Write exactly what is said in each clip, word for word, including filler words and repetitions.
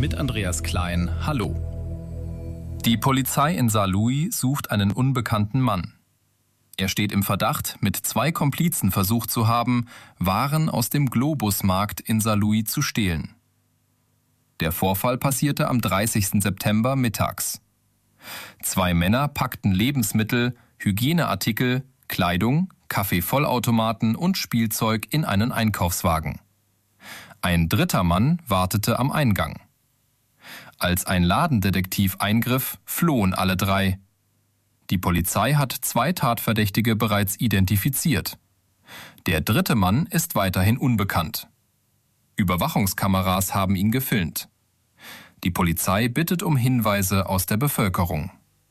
mit Andreas Klein. Hallo. Die Polizei in Saarlouis sucht einen unbekannten Mann. Er steht im Verdacht, mit zwei Komplizen versucht zu haben, Waren aus dem Globusmarkt in Saarlouis zu stehlen. Der Vorfall passierte am dreißigsten September mittags. Zwei Männer packten Lebensmittel, Hygieneartikel, Kleidung, Kaffeevollautomaten und Spielzeug in einen Einkaufswagen. Ein dritter Mann wartete am Eingang. Als ein Ladendetektiv eingriff, flohen alle drei. Die Polizei hat zwei Tatverdächtige bereits identifiziert. Der dritte Mann ist weiterhin unbekannt. Überwachungskameras haben ihn gefilmt. Die Polizei bittet um Hinweise aus der Bevölkerung.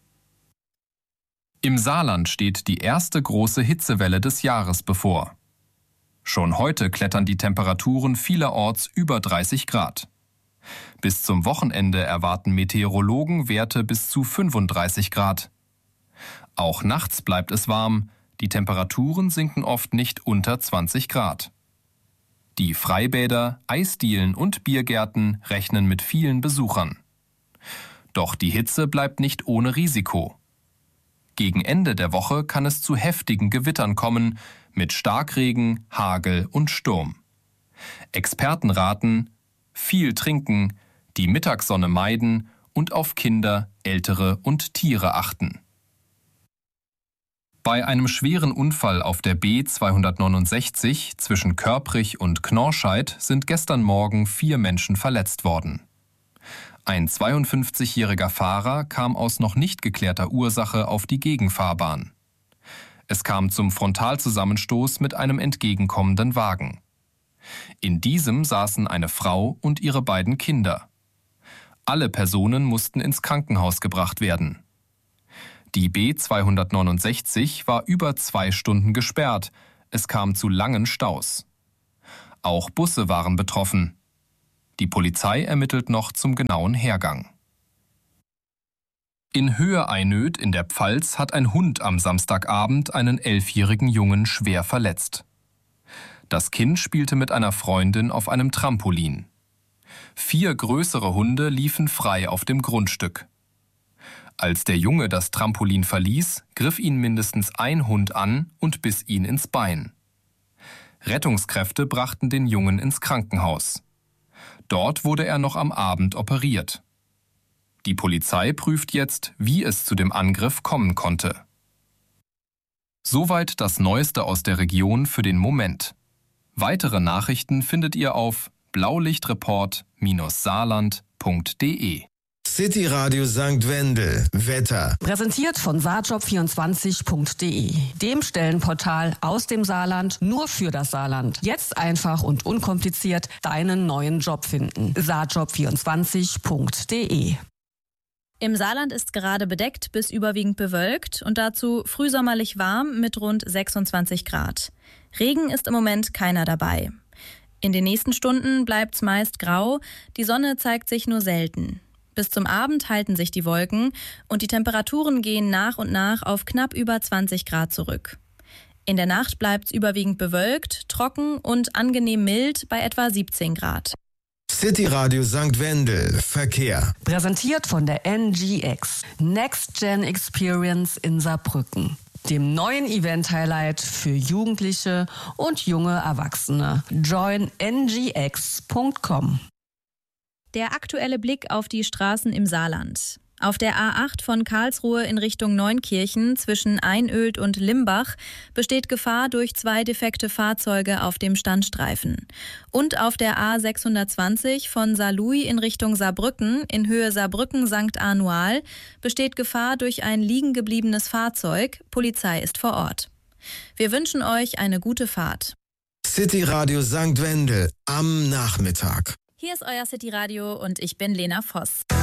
Im Saarland steht die erste große Hitzewelle des Jahres bevor. Schon heute klettern die Temperaturen vielerorts über dreißig Grad. Bis zum Wochenende erwarten Meteorologen Werte bis zu fünfunddreißig Grad. Auch nachts bleibt es warm, die Temperaturen sinken oft nicht unter zwanzig Grad. Die Freibäder, Eisdielen und Biergärten rechnen mit vielen Besuchern. Doch die Hitze bleibt nicht ohne Risiko. Gegen Ende der Woche kann es zu heftigen Gewittern kommen, mit Starkregen, Hagel und Sturm. Experten raten, viel trinken, die Mittagssonne meiden und auf Kinder, Ältere und Tiere achten. Bei einem schweren Unfall auf der B zweihundertneunundsechzig zwischen Körprich und Knorrscheid sind gestern Morgen vier Menschen verletzt worden. Ein zweiundfünfzigjähriger Fahrer kam aus noch nicht geklärter Ursache auf die Gegenfahrbahn. Es kam zum Frontalzusammenstoß mit einem entgegenkommenden Wagen. In diesem saßen eine Frau und ihre beiden Kinder. Alle Personen mussten ins Krankenhaus gebracht werden. Die B zweihundertneunundsechzig war über zwei Stunden gesperrt. Es kam zu langen Staus. Auch Busse waren betroffen. Die Polizei ermittelt noch zum genauen Hergang. In Höhe-Einöd in der Pfalz hat ein Hund am Samstagabend einen elfjährigen Jungen schwer verletzt. Das Kind spielte mit einer Freundin auf einem Trampolin. Vier größere Hunde liefen frei auf dem Grundstück. Als der Junge das Trampolin verließ, griff ihn mindestens ein Hund an und biss ihn ins Bein. Rettungskräfte brachten den Jungen ins Krankenhaus. Dort wurde er noch am Abend operiert. Die Polizei prüft jetzt, wie es zu dem Angriff kommen konnte. Soweit das Neueste aus der Region für den Moment. Weitere Nachrichten findet ihr auf blaulichtreport Bindestrich saarland Punkt de. City Radio Sankt Wendel. Wetter. Präsentiert von saarjob vierundzwanzig Punkt de, dem Stellenportal aus dem Saarland nur für das Saarland. Jetzt einfach und unkompliziert deinen neuen Job finden. saarjob vierundzwanzig Punkt de. Im Saarland ist gerade bedeckt bis überwiegend bewölkt und dazu frühsommerlich warm mit rund sechsundzwanzig Grad. Regen ist im Moment keiner dabei. In den nächsten Stunden bleibt's meist grau, die Sonne zeigt sich nur selten. Bis zum Abend halten sich die Wolken und die Temperaturen gehen nach und nach auf knapp über zwanzig Grad zurück. In der Nacht bleibt's überwiegend bewölkt, trocken und angenehm mild bei etwa siebzehn Grad. City Radio Sankt Wendel. Verkehr. Präsentiert von der N G X, Next Gen Experience in Saarbrücken, dem neuen Event-Highlight für Jugendliche und junge Erwachsene. join n g x punkt com. Der aktuelle Blick auf die Straßen im Saarland. Auf der A acht von Karlsruhe in Richtung Neunkirchen zwischen Einöd und Limbach besteht Gefahr durch zwei defekte Fahrzeuge auf dem Standstreifen. Und auf der A sechshundertzwanzig von Saarlouis in Richtung Saarbrücken in Höhe Saarbrücken-Sankt Anual besteht Gefahr durch ein liegen gebliebenes Fahrzeug. Polizei ist vor Ort. Wir wünschen euch eine gute Fahrt. City Radio Sankt Wendel am Nachmittag. Hier ist euer City Radio und ich bin Lena Voss.